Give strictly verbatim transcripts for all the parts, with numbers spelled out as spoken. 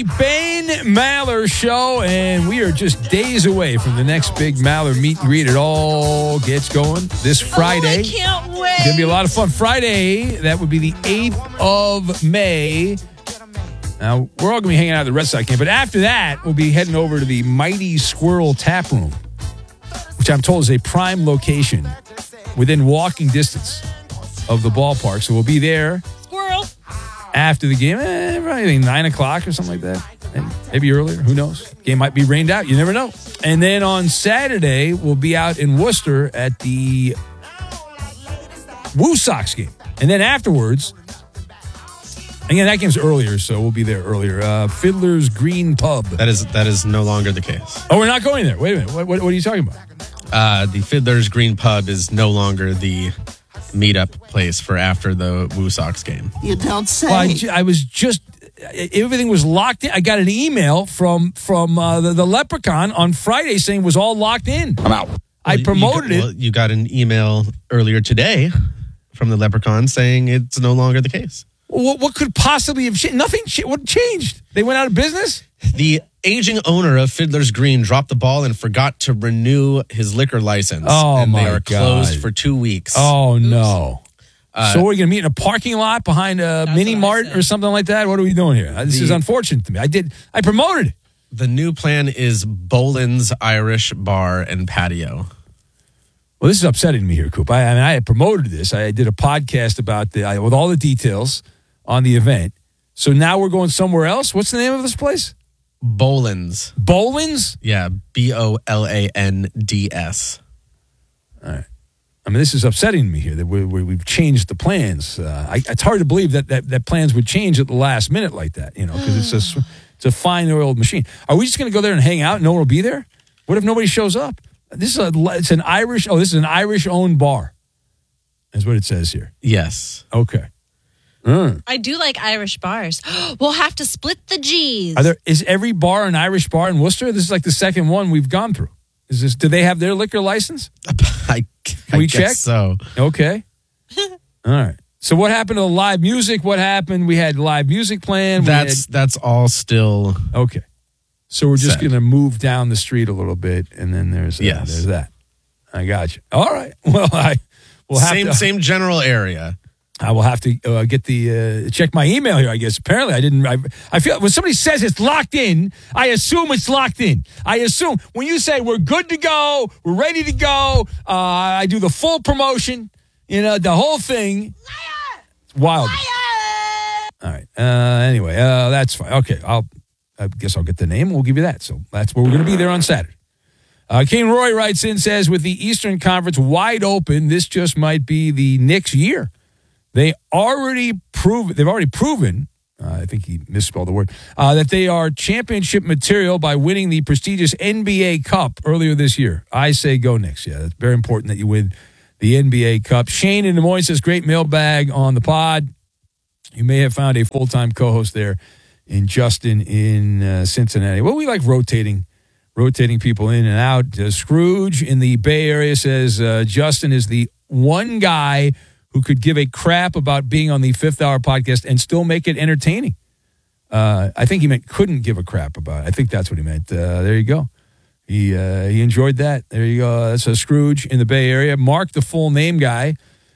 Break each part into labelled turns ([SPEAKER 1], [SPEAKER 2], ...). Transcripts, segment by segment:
[SPEAKER 1] the Ben Maller Show, and we are just days away from the next big Maller meet and greet. It all gets going this Friday.
[SPEAKER 2] Oh, I can't wait.
[SPEAKER 1] It's going to be a lot of fun. Friday, that would be the eighth of May. Now, we're all going to be hanging out at the Red Sox game, but after that, we'll be heading over to the Mighty Squirrel Tap Room, which I'm told is a prime location within walking distance of the ballpark. So we'll be there.
[SPEAKER 2] Squirrel.
[SPEAKER 1] After the game, eh, probably nine o'clock or something like that. Maybe earlier. Who knows? Game might be rained out. You never know. And then on Saturday, we'll be out in Worcester at the Woo Sox game. And then afterwards, again, that game's earlier, so we'll be there earlier. Uh, Fiddler's Green Pub.
[SPEAKER 3] That is that is no longer the case.
[SPEAKER 1] Oh, we're not going there. Wait a minute. What, what, what are you talking about?
[SPEAKER 3] Uh, the Fiddler's Green Pub is no longer the meetup place for after the Woo Sox game.
[SPEAKER 4] You don't say.
[SPEAKER 1] Well, I, ju- I was just, everything was locked in. I got an email from from uh, the, the Leprechaun on Friday saying it was all locked in.
[SPEAKER 5] I'm out.
[SPEAKER 1] I
[SPEAKER 3] Well,
[SPEAKER 1] promoted
[SPEAKER 3] you,
[SPEAKER 1] it.
[SPEAKER 3] Well, you got an email earlier today from the Leprechaun saying it's no longer the case.
[SPEAKER 1] What, what could possibly have changed? Nothing. Ch- what changed? They went out of business?
[SPEAKER 3] The aging owner of Fiddler's Green dropped the ball and forgot to renew his liquor license.
[SPEAKER 1] Oh,
[SPEAKER 3] and
[SPEAKER 1] my
[SPEAKER 3] they are
[SPEAKER 1] God.
[SPEAKER 3] closed for two weeks.
[SPEAKER 1] Oh, no.
[SPEAKER 3] Uh,
[SPEAKER 1] so we're going to meet in a parking lot behind a mini
[SPEAKER 2] what I
[SPEAKER 1] mart
[SPEAKER 2] said.
[SPEAKER 1] or something like that? What are we doing here? This
[SPEAKER 3] The-
[SPEAKER 1] is unfortunate to me. I did. I promoted it.
[SPEAKER 3] The new plan is Boland's Irish Bar and Patio.
[SPEAKER 1] Well, this is upsetting me here, Coop. I, I mean, I had promoted this. I did a podcast about the I, with all the details on the event. So now we're going somewhere else. What's the name of this place?
[SPEAKER 3] Boland's.
[SPEAKER 1] Boland's?
[SPEAKER 3] Yeah, B O L A N D S.
[SPEAKER 1] All right. I mean, this is upsetting me here that we, we, we've changed the plans. Uh, I, it's hard to believe that, that that plans would change at the last minute like that, you know, because it's a, s- it's a fine-oiled machine. Are we just going to go there and hang out and no one will be there? What if nobody shows up? This is a, it's an Irish, oh, this is an Irish-owned bar. That's what it says here.
[SPEAKER 3] Yes.
[SPEAKER 1] Okay. Mm.
[SPEAKER 2] I do like Irish bars. We'll have to split the G's.
[SPEAKER 1] Are there, is every bar an Irish bar in Worcester? This is like the second one we've gone through. Is this? Do they have their liquor license?
[SPEAKER 3] I, I
[SPEAKER 1] we
[SPEAKER 3] guess
[SPEAKER 1] check?
[SPEAKER 3] so.
[SPEAKER 1] Okay. All right. So what happened to the live music? What happened? We had live music planned. We
[SPEAKER 3] That's that's all still
[SPEAKER 1] had, okay. So we're just
[SPEAKER 3] Set.
[SPEAKER 1] going to move down the street a little bit, and then there's uh,
[SPEAKER 3] Yes.
[SPEAKER 1] there's that. I got you. All right. Well, I will have
[SPEAKER 3] same
[SPEAKER 1] to.
[SPEAKER 3] same general area.
[SPEAKER 1] I will have to uh, get the uh, check my email here. I guess apparently I didn't. I, I feel when somebody says it's locked in, I assume it's locked in. I assume when you say we're good to go, we're ready to go. Uh, I do the full promotion. You know the whole thing. It's wild. All right. Uh, anyway, uh, that's fine. Okay. I'll. I guess I'll get the name. We'll give you that. So that's where we're going to be there on Saturday. Uh, King Roy writes in, says, with the Eastern Conference wide open, this just might be the Knicks' year. They already prove they've already proven, uh, I think he misspelled the word, uh, that they are championship material by winning the prestigious N B A Cup earlier this year. I say go Knicks. Yeah, it's very important that you win the N B A Cup. Shane in Des Moines says, great mailbag on the pod. You may have found a full-time co-host there in Justin in uh, Cincinnati. Well, we like rotating rotating people in and out. Uh, Scrooge in the Bay Area says, uh, Justin is the one guy who could give a crap about being on the Fifth Hour podcast and still make it entertaining. Uh, I think he meant couldn't give a crap about it. I think that's what he meant. Uh, there you go. He uh, he enjoyed that. There you go. That's a Scrooge in the Bay Area. Mark, the full name guy,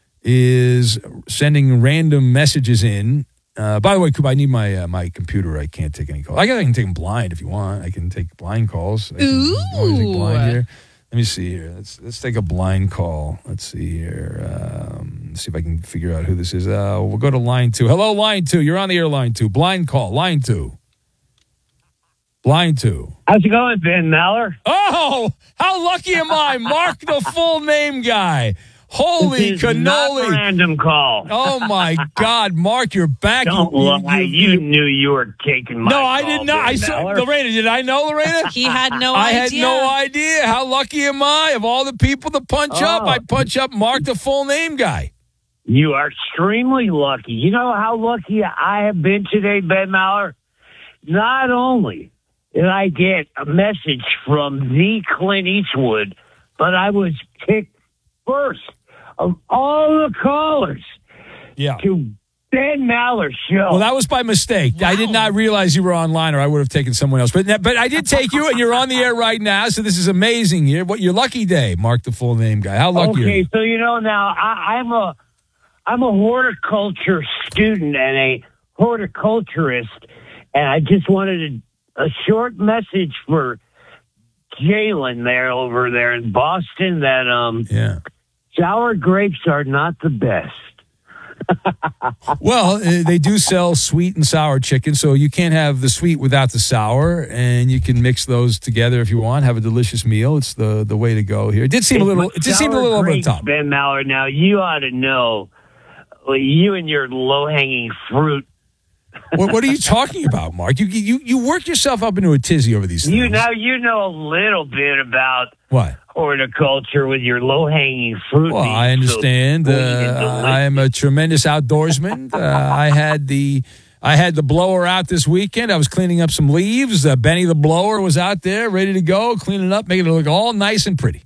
[SPEAKER 1] is sending random messages in. Uh, by the way, Coop, I need my uh, my computer. I can't take any calls. I guess I can take them blind if you want. I can take blind calls. I can,
[SPEAKER 2] Ooh.
[SPEAKER 1] always take blind here. Let me see here. Let's let's take a blind call. Let's see here. Um, let's see if I can figure out who this is. Uh, we'll go to line two. Hello, line two. You're on the air, line two. Blind call, line two. Blind two.
[SPEAKER 6] How's it going, Ben Maller?
[SPEAKER 1] Oh, how lucky am I? Mark, the full name guy. Holy
[SPEAKER 6] This is not a
[SPEAKER 1] cannoli.
[SPEAKER 6] random call.
[SPEAKER 1] Oh, my God. Mark, you're back.
[SPEAKER 6] Don't lie. You knew you were taking my
[SPEAKER 1] No,
[SPEAKER 6] call,
[SPEAKER 1] I did not.
[SPEAKER 6] Ben
[SPEAKER 1] I saw
[SPEAKER 6] Maller.
[SPEAKER 1] Lorena. Did I know, Lorena?
[SPEAKER 2] He had no
[SPEAKER 1] I
[SPEAKER 2] idea.
[SPEAKER 1] had no idea. How lucky am I? Of all the people to punch up,
[SPEAKER 6] Oh.
[SPEAKER 1] I punch up Mark, the full name guy.
[SPEAKER 6] You are extremely lucky. You know how lucky I have been today, Ben Maller? Not only did I get a message from the Clint Eastwood, but I was picked first of all the callers
[SPEAKER 1] Yeah.
[SPEAKER 6] to Ben Maller show.
[SPEAKER 1] Well, that was by mistake. I did not realize you were online, or I would have taken someone else. But but I did take you, and you're on the air right now. So this is amazing. Here, what your lucky day? Mark the full name guy. How lucky are
[SPEAKER 6] Okay,
[SPEAKER 1] you?
[SPEAKER 6] so you know now I, I'm a I'm a horticulture student and a horticulturist, and I just wanted a, a short message for Jalen there over there in Boston that um
[SPEAKER 1] Yeah.
[SPEAKER 6] sour grapes are not the best.
[SPEAKER 1] Well, uh, they do sell sweet and sour chicken, so you can't have the sweet without the sour, and you can mix those together if you want. Have a delicious meal. It's the the way to go here. It did seem a little. It did seem a little over the top.
[SPEAKER 6] Ben Maller, now you ought to know. Well, you and your low hanging fruit.
[SPEAKER 1] What, what are you talking about, Mark? You you you work yourself up into a tizzy over these things.
[SPEAKER 6] You now you know a little bit about
[SPEAKER 1] What?
[SPEAKER 6] horticulture with your low hanging fruit.
[SPEAKER 1] Well, I understand. Uh, I am a tremendous outdoorsman. Uh, I had the I had the blower out this weekend. I was cleaning up some leaves. Uh, Benny the blower was out there, ready to go, cleaning up, making it look all nice and pretty.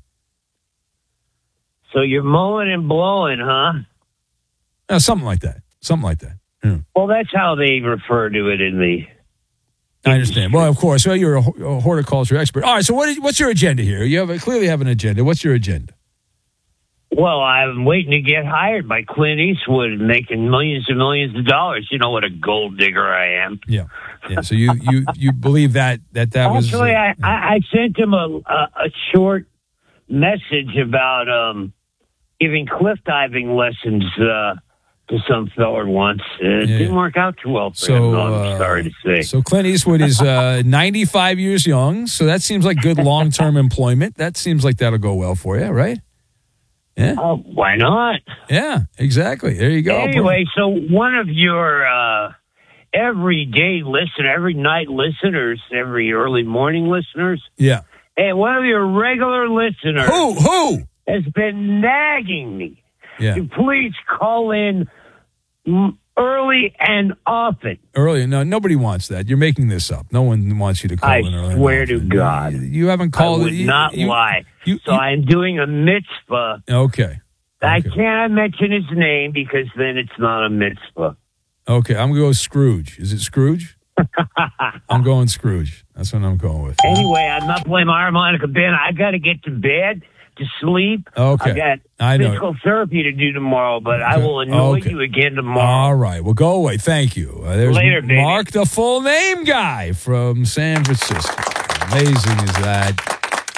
[SPEAKER 6] So you're mowing and blowing, huh?
[SPEAKER 1] Uh, something like that. Something like that. Yeah.
[SPEAKER 6] Well, that's how they refer to it in the.
[SPEAKER 1] I understand. Well, of course. Well, you're a, a horticulture expert. All right. So, what is, what's your agenda here? You have a, clearly have an agenda. What's your agenda?
[SPEAKER 6] Well, I'm waiting to get hired by Clint Eastwood, making millions and millions of dollars. You know what a gold digger I am.
[SPEAKER 1] Yeah. Yeah. So you you you believe that that that was
[SPEAKER 6] Actually,
[SPEAKER 1] uh,
[SPEAKER 6] I, I, I sent him a, a, a short message about um, giving cliff diving lessons uh, to some feller once. Uh, It
[SPEAKER 1] Yeah.
[SPEAKER 6] didn't work out too well for
[SPEAKER 1] So,
[SPEAKER 6] him, though, I'm
[SPEAKER 1] uh,
[SPEAKER 6] sorry to say.
[SPEAKER 1] So Clint Eastwood is uh, ninety-five years young. So that seems like good long-term employment. That seems like that'll go well for you, right? Yeah.
[SPEAKER 6] Oh, why not?
[SPEAKER 1] Yeah. Exactly. There you go.
[SPEAKER 6] Anyway, so one of your uh, everyday listener, every night listeners, every early morning listeners,
[SPEAKER 1] Yeah.
[SPEAKER 6] and one of your regular listeners
[SPEAKER 1] Who? Who?
[SPEAKER 6] has been nagging me
[SPEAKER 1] Yeah.
[SPEAKER 6] to please call in mm, early and often.
[SPEAKER 1] Early. No, nobody wants that. You're making this up. No one wants you to call
[SPEAKER 6] I
[SPEAKER 1] in early.
[SPEAKER 6] swear
[SPEAKER 1] enough.
[SPEAKER 6] to God.
[SPEAKER 1] You, you haven't
[SPEAKER 6] I
[SPEAKER 1] called.
[SPEAKER 6] would
[SPEAKER 1] you,
[SPEAKER 6] not
[SPEAKER 1] you-
[SPEAKER 6] lie.
[SPEAKER 1] you-
[SPEAKER 6] so
[SPEAKER 1] you-
[SPEAKER 6] I'm doing a mitzvah.
[SPEAKER 1] Okay.
[SPEAKER 6] I
[SPEAKER 1] Okay.
[SPEAKER 6] can't mention his name because then it's not a mitzvah.
[SPEAKER 1] Okay. I'm going to go Scrooge. Is it Scrooge? I'm going Scrooge. That's what I'm going with.
[SPEAKER 6] Anyway, I'm not playing my harmonica, Ben. I got to get to bed to sleep.
[SPEAKER 1] Okay.
[SPEAKER 6] I got
[SPEAKER 1] I know.
[SPEAKER 6] physical therapy to do tomorrow, but I will annoy
[SPEAKER 1] Okay.
[SPEAKER 6] you again tomorrow.
[SPEAKER 1] All right. Well, go away. Thank you. Uh, there's
[SPEAKER 6] Later, baby.
[SPEAKER 1] Mark, the full name guy from San Francisco. Amazing is that.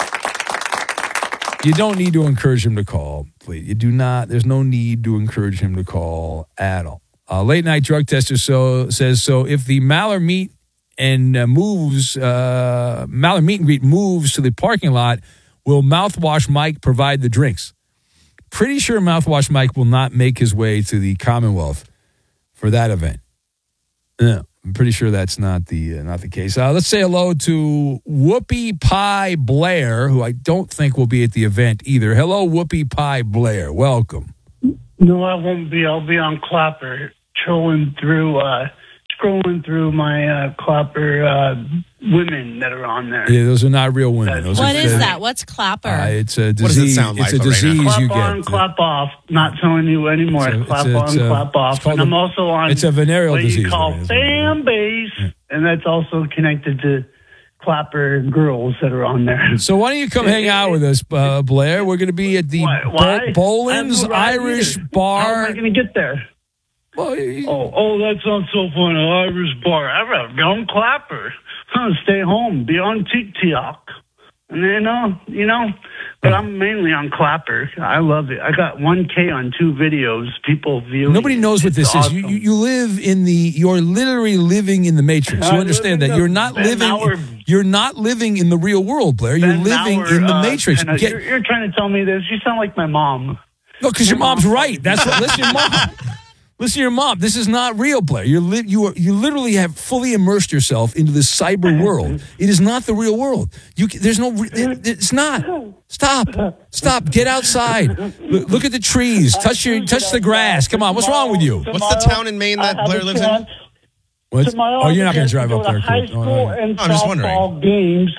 [SPEAKER 1] You don't need to encourage him to call, please. You do not. There's no need to encourage him to call at all. Uh, late night drug tester so says so. If the Maller meet and uh, moves, uh, Maller meet and greet moves to the parking lot, will Mouthwash Mike provide the drinks? Pretty sure Mouthwash Mike will not make his way to the Commonwealth for that event. No, I'm pretty sure that's not the uh, not the case. Uh, let's say hello to Whoopi Pie Blair, who I don't think will be at the event either. Hello, Whoopi Pie Blair. Welcome.
[SPEAKER 4] No, I won't be. I'll be on Clapper, trolling through, uh, scrolling through my uh, Clapper uh, women that are on there.
[SPEAKER 1] Yeah, those are not real women. Those
[SPEAKER 2] What
[SPEAKER 1] are
[SPEAKER 2] is
[SPEAKER 1] fake.
[SPEAKER 2] that? What's clapper?
[SPEAKER 1] Uh, it's a
[SPEAKER 3] What does it
[SPEAKER 1] disease.
[SPEAKER 3] sound
[SPEAKER 1] it's
[SPEAKER 3] like,
[SPEAKER 1] a
[SPEAKER 3] Lorena?
[SPEAKER 1] disease
[SPEAKER 4] Clap
[SPEAKER 1] you
[SPEAKER 4] on,
[SPEAKER 1] get.
[SPEAKER 4] clap off. Not telling you anymore.
[SPEAKER 1] It's a-
[SPEAKER 4] clap
[SPEAKER 1] it's a-
[SPEAKER 4] on,
[SPEAKER 1] it's a-
[SPEAKER 4] clap
[SPEAKER 1] it's
[SPEAKER 4] off.
[SPEAKER 1] called
[SPEAKER 4] And
[SPEAKER 1] a-
[SPEAKER 4] I'm also on.
[SPEAKER 1] it's a venereal
[SPEAKER 4] what
[SPEAKER 1] disease,
[SPEAKER 4] you call
[SPEAKER 1] right?
[SPEAKER 4] fan base, and that's also connected to Clapper girls that are on there.
[SPEAKER 1] So why don't you come hang out with us, uh, Blair? We're going to be at the
[SPEAKER 4] Why?
[SPEAKER 1] Bo-
[SPEAKER 4] Why?
[SPEAKER 1] Boland's
[SPEAKER 4] I have no ride
[SPEAKER 1] Irish
[SPEAKER 4] either. How am
[SPEAKER 1] Bar.
[SPEAKER 4] I going to get there?
[SPEAKER 1] Well, you-
[SPEAKER 4] Oh, oh, that sounds so fun. An Irish bar. I'd rather be on Clapper. Huh, stay home. Be on TikTok. And you know, you know, but I'm mainly on Clapper. I love it. I got one K on two videos. People viewing.
[SPEAKER 1] Nobody
[SPEAKER 4] it.
[SPEAKER 1] knows what
[SPEAKER 4] It's
[SPEAKER 1] this
[SPEAKER 4] awesome.
[SPEAKER 1] is. You, you you live in the. You're literally living in the Matrix.
[SPEAKER 4] I
[SPEAKER 1] You
[SPEAKER 4] live
[SPEAKER 1] understand
[SPEAKER 4] in
[SPEAKER 1] that
[SPEAKER 4] the
[SPEAKER 1] you're not
[SPEAKER 4] Ben
[SPEAKER 1] living.
[SPEAKER 4] Mauer-
[SPEAKER 1] You're not living in the real world, Blair. You're
[SPEAKER 4] Ben
[SPEAKER 1] living
[SPEAKER 4] Mauer,
[SPEAKER 1] in the
[SPEAKER 4] uh,
[SPEAKER 1] Matrix.
[SPEAKER 4] and, uh,
[SPEAKER 1] Get-
[SPEAKER 4] you're, you're trying to tell me this. You sound like my mom.
[SPEAKER 1] no, because your
[SPEAKER 4] your
[SPEAKER 1] mom's
[SPEAKER 4] mom-
[SPEAKER 1] right. That's what. Listen, to your mom. Listen to your mom. This is not real, Blair. You're li- you are you literally have fully immersed yourself into this cyber world. It is not the real world. You ca- there's no. Re- it, it's not. Stop. Stop. Get outside. Look, look at the trees. Touch your touch the grass. Come on. What's wrong with you?
[SPEAKER 3] What's the town in Maine that
[SPEAKER 4] I have
[SPEAKER 3] Blair
[SPEAKER 4] a
[SPEAKER 3] lives in?
[SPEAKER 4] chance-
[SPEAKER 1] What's,
[SPEAKER 4] Tomorrow
[SPEAKER 1] oh, you're not
[SPEAKER 4] I
[SPEAKER 1] going
[SPEAKER 4] get
[SPEAKER 1] to drive
[SPEAKER 4] go
[SPEAKER 1] up there.
[SPEAKER 4] to high
[SPEAKER 1] Chris. No,
[SPEAKER 4] school
[SPEAKER 1] no, no.
[SPEAKER 4] and
[SPEAKER 3] I'm just
[SPEAKER 4] softball
[SPEAKER 3] wondering.
[SPEAKER 4] games,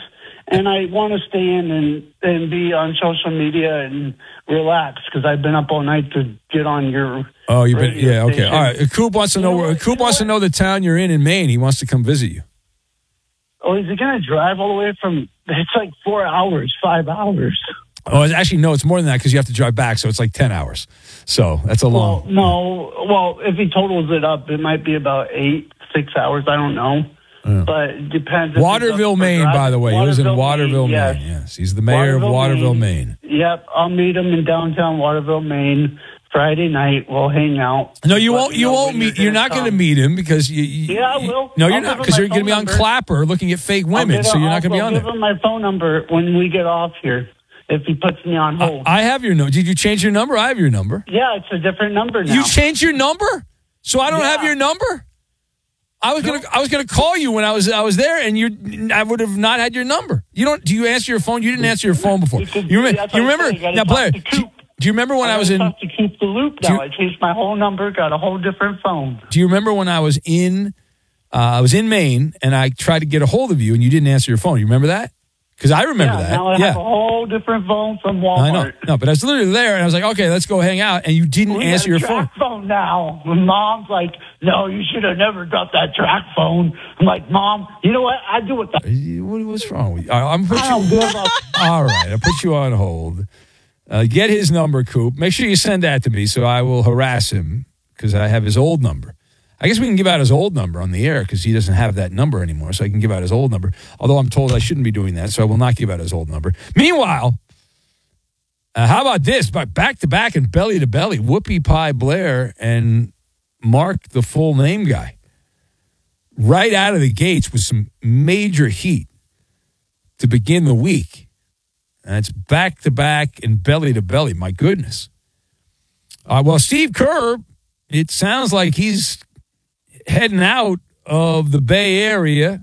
[SPEAKER 4] and I want to stay in and, and be on social media and relax because I've been up all night to get on your.
[SPEAKER 1] Oh, you've been
[SPEAKER 4] radio
[SPEAKER 1] yeah okay.
[SPEAKER 4] station.
[SPEAKER 1] All right. Coop wants to know,
[SPEAKER 4] You know
[SPEAKER 1] where.
[SPEAKER 4] what?
[SPEAKER 1] Coop
[SPEAKER 4] You know
[SPEAKER 1] wants to
[SPEAKER 4] what?
[SPEAKER 1] know the town you're in in Maine. He wants to come visit you.
[SPEAKER 4] Oh, is he going to drive all the way from? It's like four hours, five hours.
[SPEAKER 1] Oh, it's actually no, it's more than that because you have to drive back, so it's like ten hours. So that's a
[SPEAKER 4] Well,
[SPEAKER 1] long.
[SPEAKER 4] no. Well, if he totals it up, it might be about eight, six hours. I don't know.
[SPEAKER 1] Yeah.
[SPEAKER 4] But it depends. if he's up
[SPEAKER 1] Waterville,
[SPEAKER 4] for
[SPEAKER 1] Maine,
[SPEAKER 4] driving.
[SPEAKER 1] by the way. He lives in Waterville, Maine.
[SPEAKER 4] yes.
[SPEAKER 1] Yes, he's the mayor of Waterville, Maine.
[SPEAKER 4] Yep, I'll meet him in downtown Waterville, Maine. Friday night, we'll hang out.
[SPEAKER 1] No, you
[SPEAKER 4] Let
[SPEAKER 1] won't.
[SPEAKER 4] me
[SPEAKER 1] You
[SPEAKER 4] know
[SPEAKER 1] won't
[SPEAKER 4] when
[SPEAKER 1] meet.
[SPEAKER 4] you're
[SPEAKER 1] You're not going to
[SPEAKER 4] come.
[SPEAKER 1] meet him because you. you
[SPEAKER 4] Yeah, I
[SPEAKER 1] you-
[SPEAKER 4] will.
[SPEAKER 1] No, you're
[SPEAKER 4] I'll
[SPEAKER 1] not
[SPEAKER 4] give him
[SPEAKER 1] because
[SPEAKER 4] my
[SPEAKER 1] you're going to be
[SPEAKER 4] phone
[SPEAKER 1] on
[SPEAKER 4] number.
[SPEAKER 1] Clapper looking at fake
[SPEAKER 4] I'll
[SPEAKER 1] women,
[SPEAKER 4] get
[SPEAKER 1] so
[SPEAKER 4] a-
[SPEAKER 1] you're not
[SPEAKER 4] I'll-
[SPEAKER 1] going to be
[SPEAKER 4] I'll
[SPEAKER 1] on
[SPEAKER 4] give
[SPEAKER 1] there.
[SPEAKER 4] him my phone number when we get off here. If he puts me on hold.
[SPEAKER 1] I have your number. Did you change your number? I have your number.
[SPEAKER 4] yeah, it's a different number now.
[SPEAKER 1] You changed your number, so I don't have
[SPEAKER 4] Yeah.
[SPEAKER 1] your number. I was gonna. I was gonna call you when I was. I was there, and you. I would have not had your number. You don't. Do you answer your phone? You didn't answer your phone before.
[SPEAKER 4] Because
[SPEAKER 1] You, remember?
[SPEAKER 4] that's
[SPEAKER 1] You
[SPEAKER 4] what I'm
[SPEAKER 1] remember?
[SPEAKER 4] saying, you gotta
[SPEAKER 1] Now,
[SPEAKER 4] talk
[SPEAKER 1] Blair.
[SPEAKER 4] to
[SPEAKER 1] Do you,
[SPEAKER 4] Coop.
[SPEAKER 1] do you remember when I,
[SPEAKER 4] I
[SPEAKER 1] was in?
[SPEAKER 4] have to keep the loop
[SPEAKER 1] Do
[SPEAKER 4] now.
[SPEAKER 1] you-
[SPEAKER 4] I changed my whole number, got a whole different phone.
[SPEAKER 1] Do you remember when I was in? Uh, I was in Maine, and I tried to get a hold of you, and you didn't answer your phone. You remember that? Because I remember
[SPEAKER 4] yeah,
[SPEAKER 1] that.
[SPEAKER 4] now I
[SPEAKER 1] yeah.
[SPEAKER 4] have a whole different phone from Walmart.
[SPEAKER 1] I know. No, but I was literally there, and I was like, okay, let's go hang out, and you didn't
[SPEAKER 4] We
[SPEAKER 1] answer
[SPEAKER 4] got a
[SPEAKER 1] your phone.
[SPEAKER 4] track phone now. And Mom's like, no, you should have never got that track phone. I'm like, Mom, you know what? I do it. The-
[SPEAKER 1] What, what's wrong with you? I, I'm put
[SPEAKER 4] I don't
[SPEAKER 1] you.
[SPEAKER 4] give a.
[SPEAKER 1] All right, I'll put you on hold. Uh, get his number, Coop. Make sure you send that to me so I will harass him because I have his old number. I guess we can give out his old number on the air because he doesn't have that number anymore, so I can give out his old number. Although I'm told I shouldn't be doing that, so I will not give out his old number. Meanwhile, uh, how about this? But back to back and belly to belly, Whoopie Pie Blair and Mark, the full name guy, right out of the gates with some major heat to begin the week. And it's back to back and belly to belly. My goodness. Uh, well, Steve Kerr, it sounds like he's heading out of the Bay Area.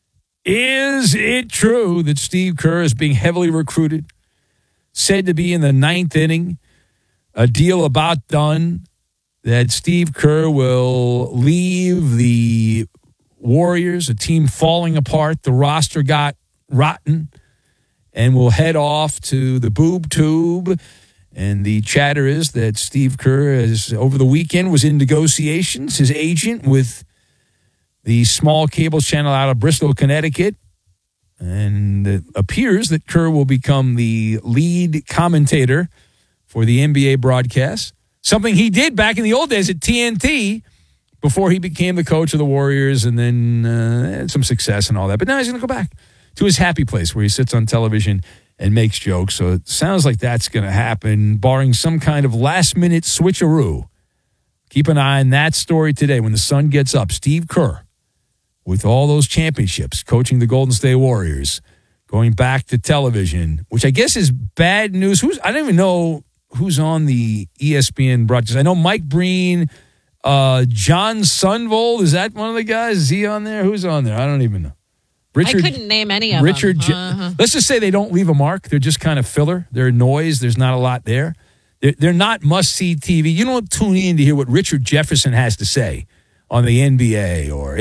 [SPEAKER 1] Is it true that Steve Kerr is being heavily recruited? Said to be in the ninth inning, a deal about done, that Steve Kerr will leave the Warriors, a team falling apart. The roster got rotten and will head off to the boob tube. And the chatter is that Steve Kerr, is, over the weekend, was in negotiations, his agent, with the small cable channel out of Bristol, Connecticut. And it appears that Kerr will become the lead commentator for the N B A broadcast, something he did back in the old days at T N T before he became the coach of the Warriors and then uh, had some success and all that. But now he's going to go back to his happy place where he sits on television and makes jokes. So it sounds like that's going to happen, barring some kind of last-minute switcheroo. Keep an eye on that story today when the sun gets up. Steve Kerr, with all those championships, coaching the Golden State Warriors, going back to television, which I guess is bad news. Who's I don't even know who's on the E S P N broadcast. I know Mike Breen, uh, John Sunvold. Is that one of the guys? Is he on there? Who's on there? I don't even know. Richard,
[SPEAKER 2] I couldn't name any of
[SPEAKER 1] Richard,
[SPEAKER 2] them.
[SPEAKER 1] J-
[SPEAKER 2] Uh-huh.
[SPEAKER 1] let's just say they don't leave a mark. They're just kind of filler. They're noise. There's not a lot there. They're, they're not must-see T V. You don't tune in to hear what Richard Jefferson has to say on the N B A or